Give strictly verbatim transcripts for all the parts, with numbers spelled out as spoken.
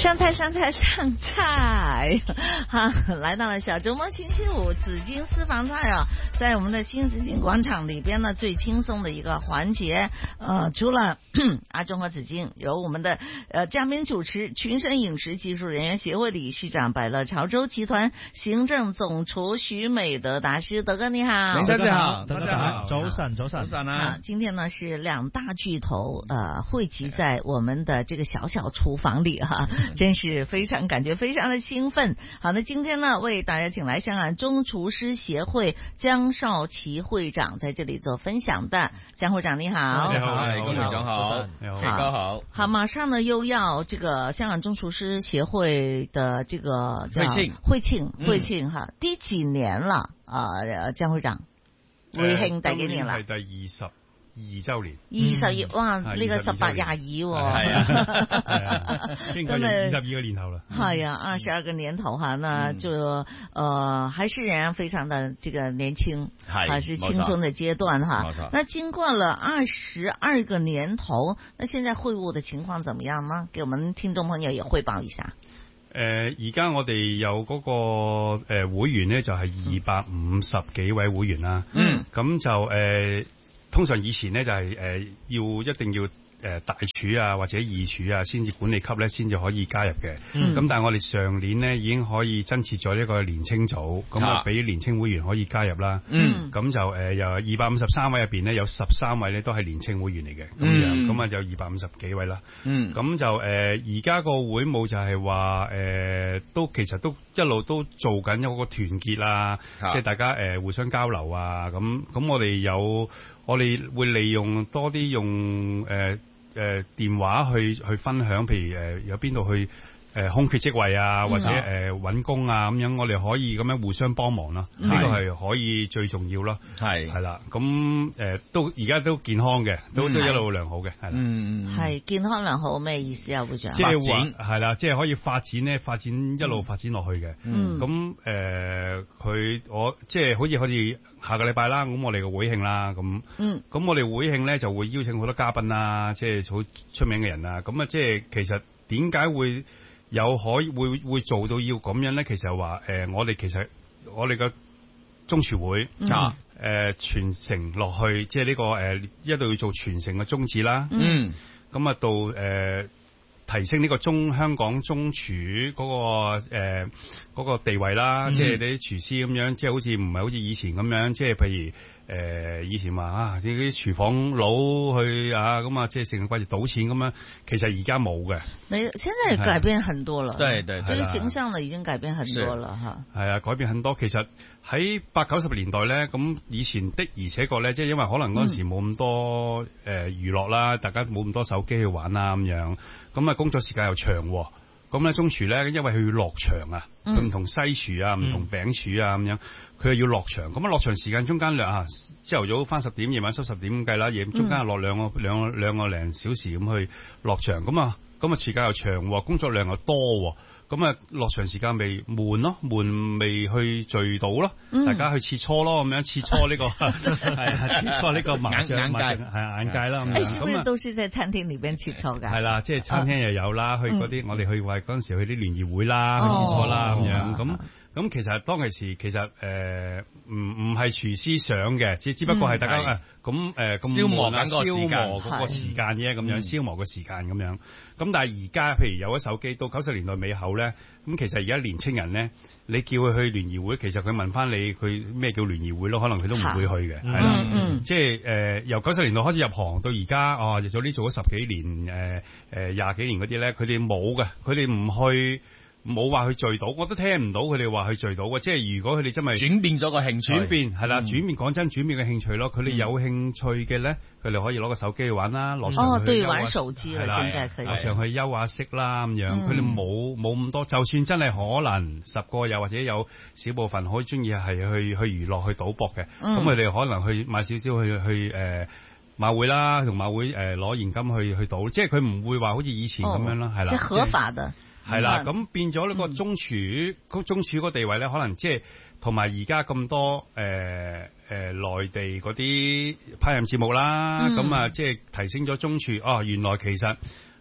上菜上菜上菜，哈，来到了小周末星期五紫金私房菜啊，在我们的新紫金广场里边呢，最轻松的一个环节，呃，除了阿中和紫金，由我们的呃嘉宾主持，群生饮食技术人员协会理事长、百乐潮州集团行政总厨徐美德大师，德哥你好， 大家好， 大家好，早晨早晨早晨啊！ 今天呢是两大巨头呃汇集在我们的这个小小厨房里哈。真是非常感觉非常的兴奋。好，那今天呢，为大家请来香港中厨师协会江少奇会长在这里做分享的。江会长你好， 你好，江会長好， 你好， 大家好。 好，馬上呢又要這個香港中廚師協會的這個會慶會慶會慶哈，第幾年了啊？江會長，會慶第幾年啦？ 係第二十二周年， 二十二哇！呢、這個十八廿二喎， 係啊，應該二十二個年頭啦。 係啊，二十二個年頭哈，那就誒、呃，還是仍然非常的這個年輕，還是青春的階段哈。那經過了二十二個年頭，那現在會務的情況怎麼樣呢？給我們聽眾朋友也匯報一下。 誒、呃，而家我哋有嗰、那個誒、呃、會員呢，就係二百五十幾位會員啦。嗯，咁就誒。呃通常以前咧就係、是、誒、呃、要一定要誒、呃、大廚啊或者二廚啊先至管理級咧先至可以加入嘅。咁、嗯、但係我哋上年咧已經可以增設咗一個年青組，咁啊俾年青會員可以加入啦。嗯，咁就誒由二百五十三位入邊咧有十三位咧都係年青會員嚟嘅。咁、嗯、樣咁啊就二百五十幾位啦。嗯，咁就誒而家個會務就係話誒都其實都一路都做緊一個團結啊，即係大家誒、呃、互相交流啊。咁咁我哋有。我哋會利用多啲用誒誒、呃呃、電話去去分享，譬如誒、呃、有邊度去誒、呃、空缺職位啊，或者誒揾、呃、工啊咁樣，我哋可以咁樣互相幫忙咯。呢、嗯、個係可以最重要咯。係係啦，咁誒、呃、都而家都健康嘅，都、嗯、都一路良好嘅。係啦，嗯嗯，係健康良好咩意思啊，會長？即係話係啦，即係可以發展咧，發展一路發展落去嘅。嗯，咁誒佢我即係好似好似。下個禮拜啦，咁我哋嘅會慶啦，咁，嗯，咁我哋會慶咧就會邀請好多嘉賓啦，即係好出名嘅人啊，咁啊，即係其實點解會有可以會會做到要咁樣咧？其實係話誒，我哋其實我哋嘅中廚會啊，誒傳承落去，即係呢個誒一度要做傳承嘅宗旨啦，嗯，咁啊到誒。呃提升呢個中香港中廚嗰、那個誒嗰、呃那個地位啦，嗯、即係啲廚師咁樣，即係好似唔係好似以前咁樣，即係譬如誒、呃、以前話啊啲啲廚房佬去啊咁啊，即係成日掛住賭錢咁樣，其實而家冇嘅。你現在改變很多了， 對對， 這個形象呢已經改變很多了哈。 係啊，改變很多。其實喺八九十年代咧，咁以前的而且確咧，即係因為可能嗰陣時冇咁多誒、嗯呃、娛樂啦，大家冇咁多手機去玩啦咁樣。咁啊，工作時間又長，咁咧中廚咧，因為佢要落場啊，佢唔、嗯、同西廚啊，唔、嗯、同餅廚啊咁樣，佢又要落場。咁啊，落場時間中間啊，朝頭早返十點，夜晚收十點咁計啦，夜中間又落兩個兩個兩個零小時咁去落場。咁啊，咁啊時間又長，工作量又多。咁啊，落場時間未悶咯，悶未去聚到咯，嗯、大家去切磋咯，咁樣切磋呢、這個係啊，切磋呢個麻將眼界係啊眼界啦咁樣。 誒，咁啊，都是在餐廳裏邊切磋㗎。係啦， 即係餐廳又有啦，去嗰啲、嗯、我哋去為嗰陣時去啲聯誼會啦，去切磋啦咁樣咁。咁其實當其時其實誒唔唔係廚師想嘅，只只不過係大家誒咁誒咁消磨緊個消磨嗰個時間啫，咁樣消磨個時間咁樣。咁但係而家譬如有咗手機，到九十年代尾後咧，咁其實而家年青人咧，你叫佢去聯誼會，其實佢問翻你佢咩叫聯誼會咯，可能佢都唔會去嘅，係啦，即係誒由九十年代開始入行到而家，哦，早啲做咗十幾年誒誒廿幾年嗰啲咧，佢哋冇嘅，佢哋唔去。冇話去聚到，我都聽唔到佢哋話去聚到嘅。即係如果佢哋真係轉變咗個興趣， 轉變係啦，嗯、轉變講真，轉變嘅興趣咯。佢哋有興趣嘅咧，佢哋可以攞個手機去玩啦，攞上去。哦，對，玩手機啦，現在可以。攞上去休下息啦咁樣。佢哋冇冇咁多，就算真係可能十個又或者有少部分可以中意係去去娛樂去賭博嘅，咁佢哋可能去買少少去去誒。呃馬會啦，同馬會誒攞、呃、現金去去賭，即係佢唔會話好似以前咁樣啦，係啦、哦，即係合法嘅， 係啦，咁變咗呢個中廚，嗯、中廚嗰個地位咧，可能即係同埋而家咁多誒誒內地嗰啲烹飪節目啦，咁啊、嗯、即係提升咗中廚，哦，原來其實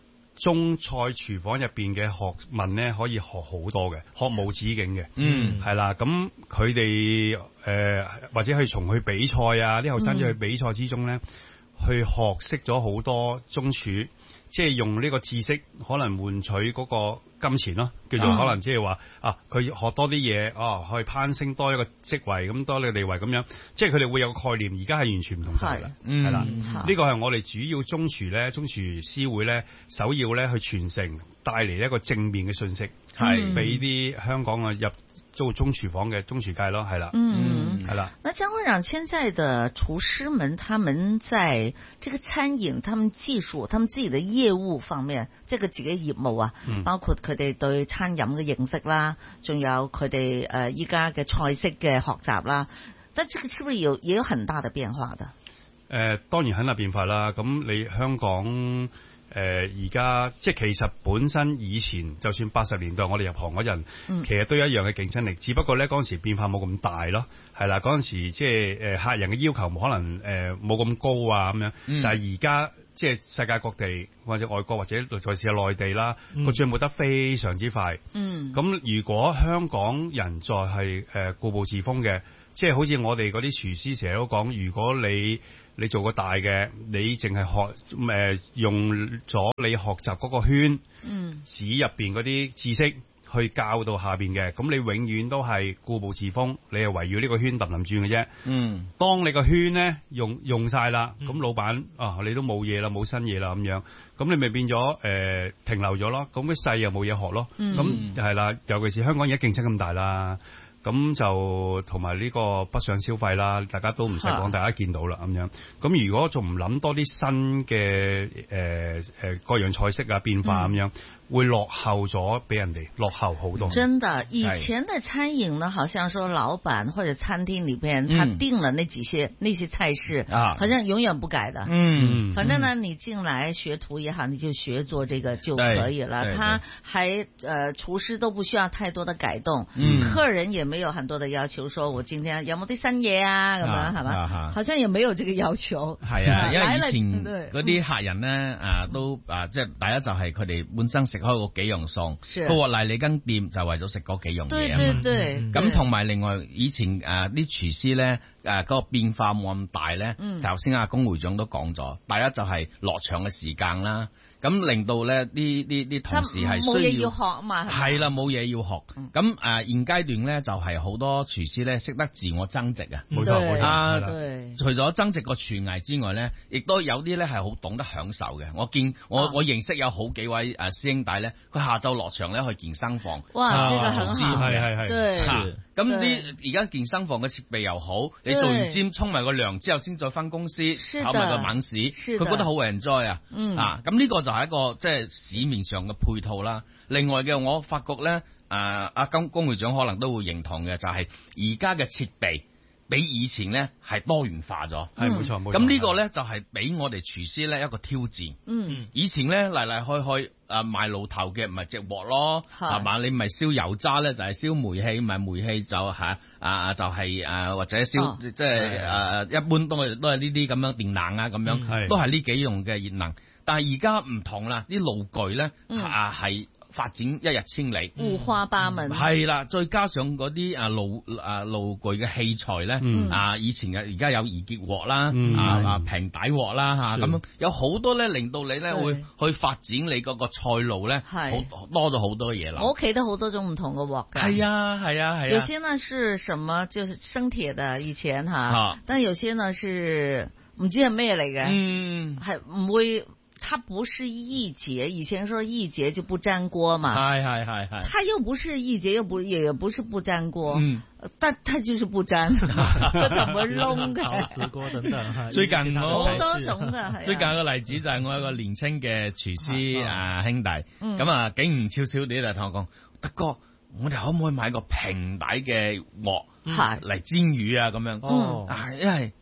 中菜廚房入邊嘅學問咧，可以學好多嘅，學無止境嘅。 嗯， 係啦，咁佢哋誒或者去從去比賽啊，啲後生仔去比賽之中咧，嗯、去學識咗好多中廚。即係用呢個知識可能換取嗰個金錢咯，叫做可能即係話啊，佢學多啲嘢哦，去攀升多一個職位，咁多呢個地位咁樣，即係佢哋會有個概念。而家係完全唔同晒啦，係啦，呢個係我哋主要中廚咧，中廚師會咧首要咧去傳承，帶嚟一個正面嘅信息，係俾啲香港嘅入做中廚房嘅中廚界咯，係啦， 嗯， 係啦。 那江會長，現在的廚師們，他們在這個餐飲、他們技術、他們自己的業務方面，即係佢自己業務啊，嗯、包括佢哋對餐飲嘅認識啦，仲有佢哋誒依家嘅菜式嘅學習啦，但這個是不是有也有很大的變化的？誒、 呃，當然很大變化啦。咁你香港。誒而家即係其實本身以前就算八十年代我哋入行嗰陣，嗯、其實都一樣嘅競爭力，只不過咧嗰陣時變化冇咁大咯，係啦，嗰陣時即係誒客人嘅要求可能誒冇咁高啊咁樣，嗯、但係而家即係世界各地或者外國或者尤其是內地啦，個進步得非常之快。嗯，咁如果香港人再係誒固步自封嘅，即係好似我哋嗰啲廚師成日都講，如果你你做個大嘅，你淨係學誒、呃、用咗你學習嗰個圈，嗯，紙入邊嗰啲知識去教到下邊嘅，咁你永遠都係固步自封，你係圍繞呢個圈揼揼轉嘅啫。嗯，當你個圈咧用用晒啦，咁、嗯、老闆啊，你都冇嘢啦，冇新嘢啦咁樣，咁你咪變咗誒、呃、停留咗咯，咁啲細又冇嘢學咯。咁係啦，尤其是香港而家競爭咁大啦。咁就同埋呢個北上消費啦，大家都唔使講，大家見到啦咁樣。咁如果仲唔諗多啲新嘅誒誒各樣菜式啊變化咁樣，嗯、會落後咗俾人哋，落後好多。 真的，以前的餐飲呢，好像說老闆或者餐廳裏邊，他定了那幾些、嗯、那些菜式，啊，好像永遠不改的。嗯，反正呢，你進來學徒也好，你就學做這個就可以了。他還誒、呃、廚師都不需要太多的改動，嗯，客人也沒有很多的要求，說我今天有冇啲新嘢啊咁樣，係嘛？好像也沒有這個要求。係啊，因為以前嗰啲客人咧，啊都啊即係第一就係佢哋本身食開嗰幾樣餸，佢話嚟你間店就為咗食嗰幾樣嘢啊嘛。對對對。咁同埋另外以前誒啲廚師咧，誒嗰個變化冇咁大咧。嗯。頭先阿龔會長都講咗，第一就係落場嘅時間啦。咁令到咧啲啲啲同事係需要冇嘢要學啊嘛， 係啦，冇嘢要學。咁誒、呃、現階段咧就係、是、好多廚師咧識得自我增值啊，冇錯冇錯。啊，除咗增值個廚藝之外咧，亦都有啲咧係好懂得享受嘅。我見我、啊、我認識有好幾位誒師兄弟咧，佢下晝落場咧去健身房。 哇，這個很好， 係係係。 對。 咁啲而家健身房嘅設備又好，你做完 gym 沖埋個涼之後先再翻公司炒埋個晚市，佢覺得好 enjoy 啊。嗯。啊，咁呢個就係一個即係市面上嘅配套啦。另外嘅，我發覺咧，誒阿龔龔會長可能都會認同嘅，就係而家嘅設備比以前咧係多元化咗。 係冇錯冇錯。 咁呢個咧就係俾我哋廚師咧一個挑戰。嗯。以前咧嚟嚟去去誒賣爐頭嘅唔係隻鑊咯，係嘛？你唔係燒油渣咧，就係燒煤氣，唔係煤氣就係啊就係誒或者燒即係誒一般都係都係呢啲咁樣電冷啊咁樣，都係呢幾樣嘅熱能。但係而家唔同啦，啲爐具咧啊係發展一日千里， 五花八門。 係啦，再加上嗰啲啊爐啊爐具嘅器材咧，啊以前嘅而家有易潔鑊啦，啊啊平底鑊啦嚇，咁樣有好多咧，令到你咧會去發展你嗰個菜路咧，好多咗好多嘢啦。 我屋企都好多種唔同嘅鑊㗎。 係啊係啊係啊。 有些呢是什麼，就是生鐵的以前嚇，但有些呢是唔知係咩嚟嘅，嗯，係唔會。它不是易潔，以前說易潔就不粘鍋嘛。係係係係。它又不是易潔，又不也不是不粘鍋。嗯。但它就是不粘，佢就唔會燶嘅。陶瓷鍋等等。最近我好多種嘅。最近個例子就係我有個年輕嘅廚師啊兄弟，咁啊竟唔悄悄地就同我講，德哥，我哋可唔可以買個平底嘅鑊？係嚟煎魚啊咁樣。哦。啊，因為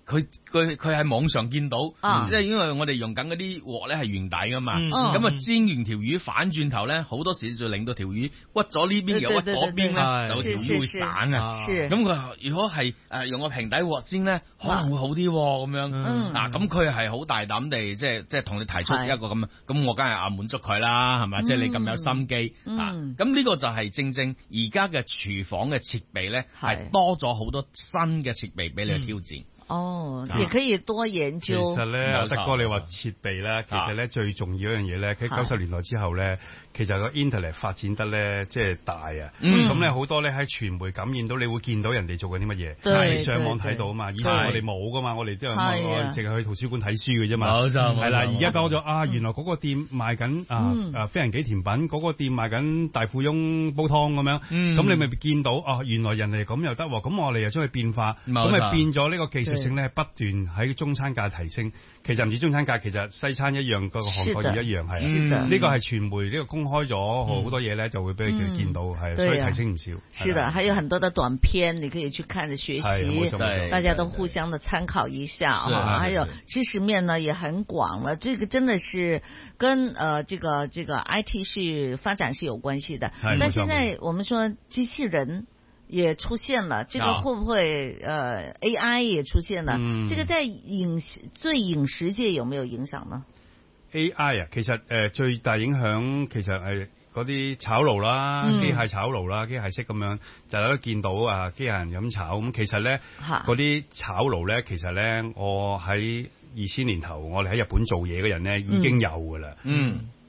佢佢佢喺網上見到， 啊、 即係因為我哋用緊嗰啲鑊咧係圓底噶嘛，咁、 嗯、 啊煎完條魚反轉頭咧，好多時就令到條魚屈咗呢邊又屈嗰邊咧，就條魚會散啊。咁佢如果係誒用個平底鑊煎咧，可能會好啲咁樣。嗱咁佢係好大膽地即係即係同你提出一個咁，咁我梗係啊滿足佢啦，係咪？即係你咁有心機、嗯、啊！咁呢個就係正正而家嘅廚房嘅設備咧，係多咗好多新嘅設備俾你去挑戰。嗯哦，亦可以多研究。 其實咧，德哥你話設備咧，其實咧最重要一樣嘢咧，喺九十年代之後咧，其實個 Internet 發展得咧即係大啊。咁咧好多咧喺傳媒感染到，你會見到人哋做緊啲乜嘢，你上網睇到啊嘛。以前我哋冇噶嘛，我哋都係淨係去圖書館睇書嘅啫嘛。冇錯，係啦。而家講咗啊，原來嗰個店賣緊啊啊非人幾甜品，嗰個店賣緊大富翁煲湯咁樣。咁你咪見到啊，原來人哋咁又得，咁我哋又將佢變化，咁咪變咗呢個技術性咧不斷喺中餐界提升，其實唔止中餐界，其實西餐一樣，個韓國亦一樣係。呢個係傳媒呢個公開咗好多嘢咧，就會俾佢見到，係所以提升唔少。 是的，還有很多的短片，你可以去看着學習，大家都互相的參考一下啊。還有知識面呢也很廣了，這個真的是跟呃這個這個 I T 是發展是有關係的。但現在我們說機器人也出現了，這個會不會呃 A I 也出現了？嗯、這個在飲食對飲食界有沒有影響呢 ？A I 啊，其實誒、呃、最大影響其實係嗰啲炒爐啦，嗯、機械炒爐啦，機械式咁樣，就大家都見到啊，機械人咁炒咁。其實咧，嗰啲炒爐咧，其實咧，我喺二千年頭，我哋喺日本做嘢嘅人咧已經有噶啦。嗯。